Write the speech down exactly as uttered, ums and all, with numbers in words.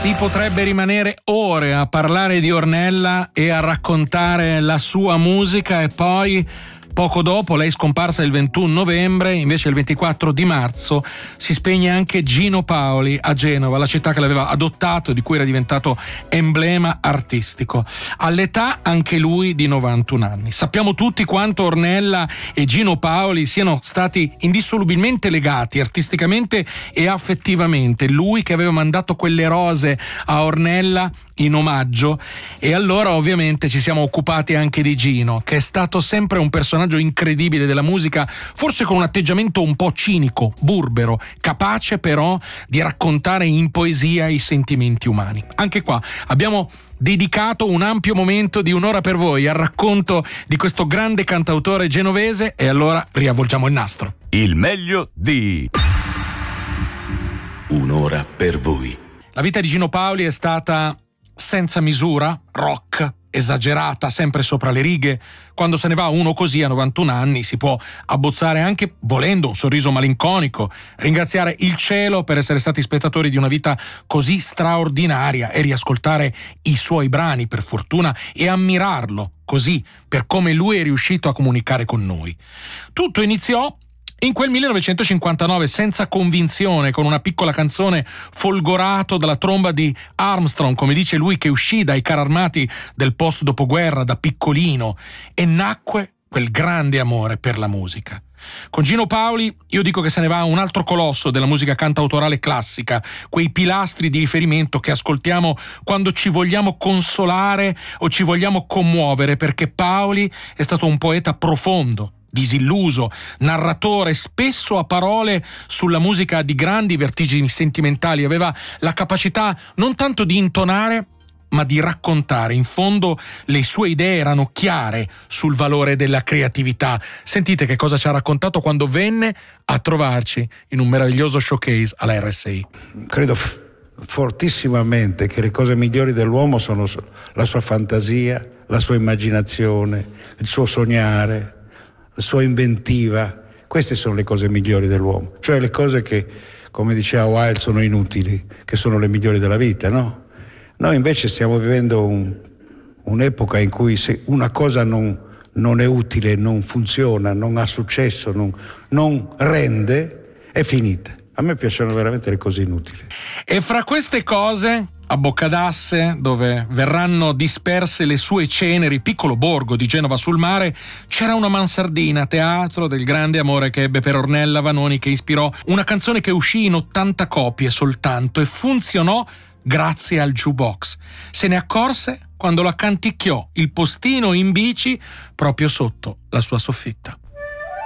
Si potrebbe rimanere ore a parlare di Ornella e a raccontare la sua musica, e poi poco dopo, lei scomparsa il ventuno novembre, invece il ventiquattro di marzo si spegne anche Gino Paoli a Genova, la città che l'aveva adottato e di cui era diventato emblema artistico. All'età anche lui di novantuno anni. Sappiamo tutti quanto Ornella e Gino Paoli siano stati indissolubilmente legati artisticamente e affettivamente. Lui che aveva mandato quelle rose a Ornella in omaggio, e allora ovviamente ci siamo occupati anche di Gino, che è stato sempre un personaggio incredibile della musica, forse con un atteggiamento un po' cinico, burbero, capace però di raccontare in poesia i sentimenti umani. Anche qua abbiamo dedicato un ampio momento di un'ora per voi al racconto di questo grande cantautore genovese, e allora riavvolgiamo il nastro. Il meglio di Un'ora per voi. La vita di Gino Paoli è stata senza misura, rock, esagerata, sempre sopra le righe. Quando se ne va uno così a novantuno anni si può abbozzare anche, volendo, un sorriso malinconico, ringraziare il cielo per essere stati spettatori di una vita così straordinaria e riascoltare i suoi brani, per fortuna, e ammirarlo così per come lui è riuscito a comunicare con noi. Tutto iniziò in quel millenovecentocinquantanove, senza convinzione, con una piccola canzone, folgorato dalla tromba di Armstrong, come dice lui, che uscì dai carri armati del post dopoguerra da piccolino, e nacque quel grande amore per la musica. Con Gino Paoli io dico che se ne va un altro colosso della musica cantautorale classica, quei pilastri di riferimento che ascoltiamo quando ci vogliamo consolare o ci vogliamo commuovere, perché Paoli è stato un poeta profondo, disilluso, narratore, spesso a parole sulla musica di grandi vertigini sentimentali. Aveva la capacità non tanto di intonare, ma di raccontare. In fondo le sue idee erano chiare sul valore della creatività. Sentite che cosa ci ha raccontato quando venne a trovarci in un meraviglioso showcase alla R S I. Credo f- fortissimamente che le cose migliori dell'uomo sono la sua fantasia, la sua immaginazione, il suo sognare, la sua inventiva. Queste sono le cose migliori dell'uomo, cioè le cose che, come diceva Wilde, sono inutili, che sono le migliori della vita, no? Noi invece stiamo vivendo un, un'epoca in cui se una cosa non, non è utile, non funziona, non ha successo, non, non rende, è finita. A me piacciono veramente le cose inutili. E fra queste cose, a Boccadasse, dove verranno disperse le sue ceneri, piccolo borgo di Genova sul Mare, c'era una mansardina, teatro del grande amore che ebbe per Ornella Vanoni, che ispirò una canzone che uscì in ottanta copie soltanto e funzionò grazie al jukebox. Se ne accorse quando la canticchiò il postino in bici proprio sotto la sua soffitta.